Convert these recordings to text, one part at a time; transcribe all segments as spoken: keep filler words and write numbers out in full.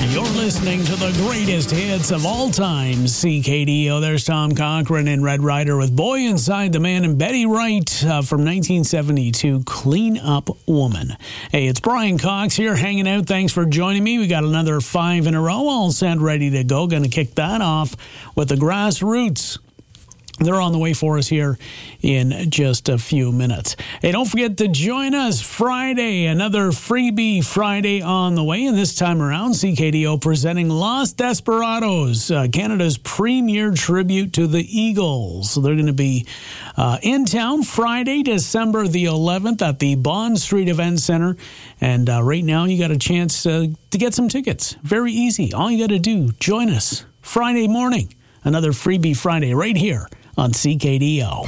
You're listening to the greatest hits of all time. C K D O. There's Tom Cochrane and Red Rider with Boy Inside the Man and Betty Wright uh, from nineteen seventy-two, Clean Up Woman. Hey, it's Brian Cox here hanging out. Thanks for joining me. We got another five in a row all set ready to go. Going to kick that off with the Grassroots. They're on the way for us here in just a few minutes. Hey, don't forget to join us Friday, another Freebie Friday on the way. And this time around, C K D O presenting Los Desperados, uh, Canada's premier tribute to the Eagles. So they're going to be uh, in town Friday, December the eleventh at the Bond Street Event Center. And uh, right now, you got a chance uh, to get some tickets. Very easy. All you got to do, join us Friday morning. Another Freebie Friday right here on C K D O.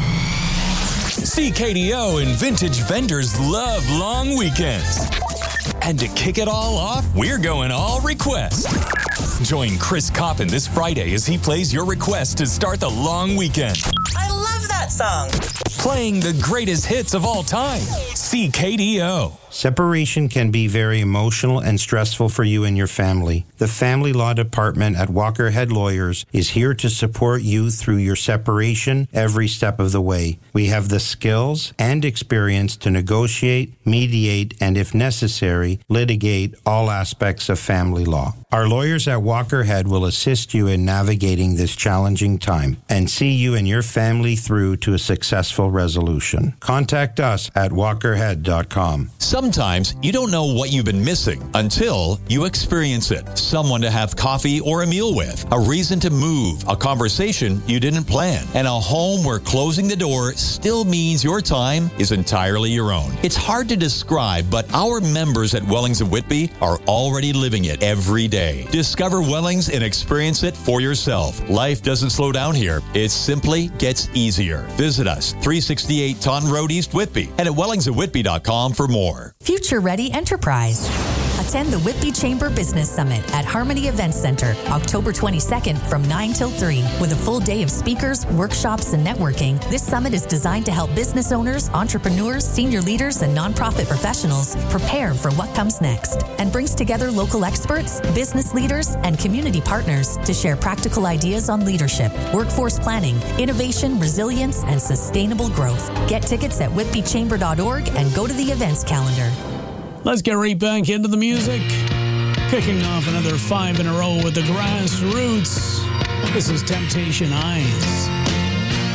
C K D O and Vintage Vendors love long weekends. And to kick it all off, we're going all request. Join Chris Coppin this Friday as he plays your request to start the long weekend. I love that song. Playing the greatest hits of all time. C K D O. Separation can be very emotional and stressful for you and your family. The Family Law Department at Walker Head Lawyers is here to support you through your separation every step of the way. We have the skills and experience to negotiate, mediate, and if necessary, litigate all aspects of family law. Our lawyers at Walker Head will assist you in navigating this challenging time and see you and your family through to a successful resolution. Contact us at walker head dot com. Sometimes you don't know what you've been missing until you experience it. Someone to have coffee or a meal with, a reason to move, a conversation you didn't plan, and a home where closing the door still means your time is entirely your own. It's hard to describe, but our members at Wellings of Whitby are already living it every day. Discover Wellings and experience it for yourself. Life doesn't slow down here. It simply gets easier. Visit us, three sixty-eight Taunton Road, East Whitby, and at wellings of whitby dot com for more. Future Ready Enterprise. Attend the Whitby Chamber Business Summit at Harmony Event Center, October twenty-second from nine till three. With a full day of speakers, workshops, and networking, this summit is designed to help business owners, entrepreneurs, senior leaders, and nonprofit professionals prepare for what comes next, and brings together local experts, business leaders, and community partners to share practical ideas on leadership, workforce planning, innovation, resilience, and sustainable growth. Get tickets at whitby chamber dot org and go to the events calendar. Let's get right back into the music. Kicking off another five in a row with the Grassroots. This is Temptation Eyes.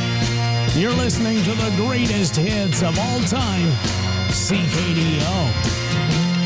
You're listening to the greatest hits of all time. C K D O.